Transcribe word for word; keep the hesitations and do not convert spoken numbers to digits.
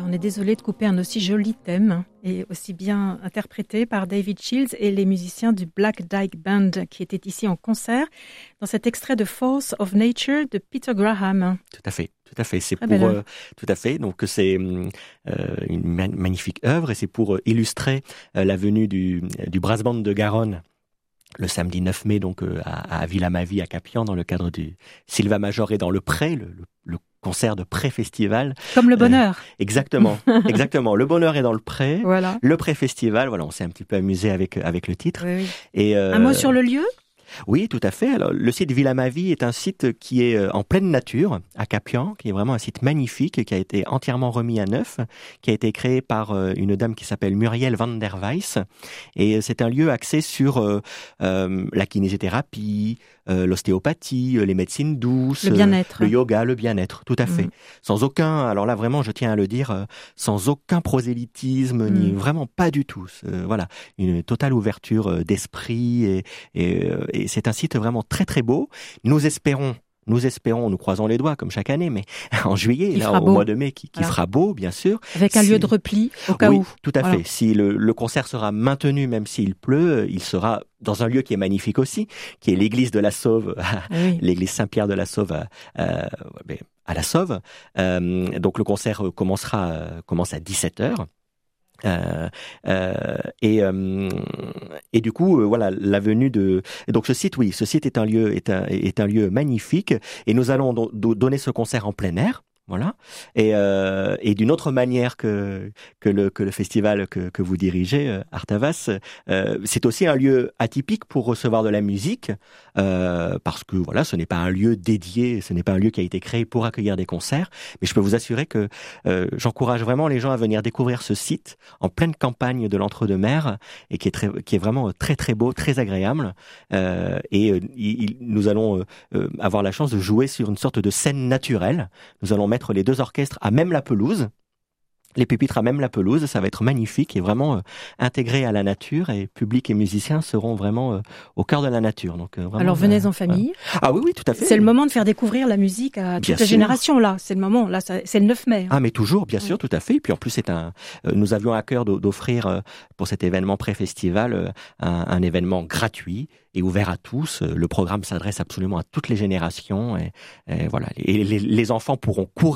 on est désolé de couper un aussi joli thème et aussi bien interprété par David Shields et les musiciens du Black Dyke Band qui étaient ici en concert dans cet extrait de Force of Nature de Peter Graham. Tout à fait, tout à fait. C'est Très pour euh, tout à fait. Donc c'est euh, une ma- magnifique œuvre et c'est pour euh, illustrer euh, la venue du du brass band de Garonne le samedi neuf mai donc euh, à, à Villamavie à Capian dans le cadre du Silva Major et dans le Pré, le, le, le concert de pré-festival. Comme le bonheur. Euh, exactement, exactement. Le bonheur est dans le Pré. Voilà. Le pré-festival, voilà, on s'est un petit peu amusé avec avec le titre. Oui, oui. Et euh, un mot sur le lieu ? Oui, tout à fait. Alors, le site Villamavie est un site qui est en pleine nature, à Capian, qui est vraiment un site magnifique, qui a été entièrement remis à neuf, qui a été créé par une dame qui s'appelle Muriel van der Weiss. Et c'est un lieu axé sur euh, euh, la kinésithérapie, euh, l'ostéopathie, les médecines douces, le bien-être, le yoga, le bien-être, tout à fait. Mmh. Sans aucun, alors là vraiment, je tiens à le dire, euh, sans aucun prosélytisme, mmh. ni vraiment pas du tout. Euh, voilà, une totale ouverture d'esprit et, et, et Et c'est un site vraiment très très beau. Nous espérons, nous espérons, nous croisons les doigts comme chaque année, mais en juillet, là, au beau. mois de mai, qui, qui voilà. fera beau, bien sûr. Avec un si... lieu de repli au cas oui, où. Tout à voilà. fait. Si le, le concert sera maintenu, même s'il pleut, il sera dans un lieu qui est magnifique aussi, qui est l'église de la Sauve, oui. l'église Saint-Pierre de la Sauve à, à, à la Sauve. Euh, donc le concert commencera commence à dix-sept heures. Euh, euh, et euh, et du coup euh, voilà la venue de donc ce site oui ce site est un lieu est un est un lieu magnifique et nous allons do- do- donner ce concert en plein air. Voilà. Et, euh, et d'une autre manière que que le que le festival que que vous dirigez, euh, Artavas, euh, c'est aussi un lieu atypique pour recevoir de la musique, euh, parce que voilà, ce n'est pas un lieu dédié, ce n'est pas un lieu qui a été créé pour accueillir des concerts. Mais je peux vous assurer que euh, j'encourage vraiment les gens à venir découvrir ce site en pleine campagne de l'Entre-deux-Mers et qui est très qui est vraiment très très beau, très agréable. Euh, et euh, il, nous allons euh, avoir la chance de jouer sur une sorte de scène naturelle. Nous allons mettre les deux orchestres à même la pelouse, les pupitres à même la pelouse, ça va être magnifique et vraiment euh, intégré à la nature et public et musiciens seront vraiment euh, au cœur de la nature. Donc, euh, vraiment, alors venez euh, en famille. Euh... Ah oui, oui, tout à fait. C'est le moment de faire découvrir la musique à toutes les générations là. C'est le moment. Là, ça, c'est le neuf mai. Hein. Ah mais toujours, bien sûr, oui. tout à fait. Et puis en plus, c'est un. Euh, nous avions à cœur d'offrir euh, pour cet événement pré-festival euh, un, un événement gratuit et ouvert à tous. Le programme s'adresse absolument à toutes les générations et, et voilà. Et les, les enfants pourront courir